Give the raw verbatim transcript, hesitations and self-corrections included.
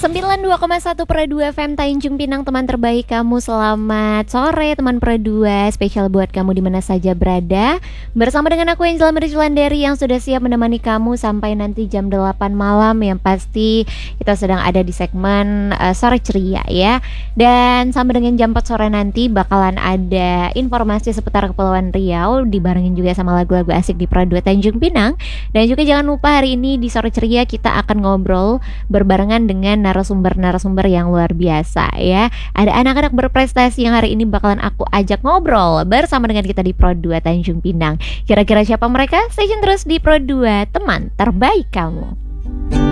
sembilan puluh dua koma satu Pro dua F M Tanjung Pinang, teman terbaik kamu. Selamat sore teman Pro dua, spesial buat kamu di mana saja berada. Bersama dengan aku Angela Merculandari yang sudah siap menemani kamu sampai nanti jam delapan malam. Yang pasti kita sedang ada di segmen uh, sore ceria ya. Dan sampai dengan jam empat sore nanti bakalan ada informasi seputar Kepulauan Riau, dibarengin juga sama lagu-lagu asik di Pro dua Tanjung Pinang. Dan juga jangan lupa hari ini di sore ceria kita akan ngobrol berbarengan dengan narasumber-narasumber yang luar biasa ya. Ada anak-anak berprestasi yang hari ini bakalan aku ajak ngobrol bersama dengan kita di Pro dua Tanjung Pinang. Kira-kira siapa mereka? Stay tune terus di Pro dua, teman terbaik kamu.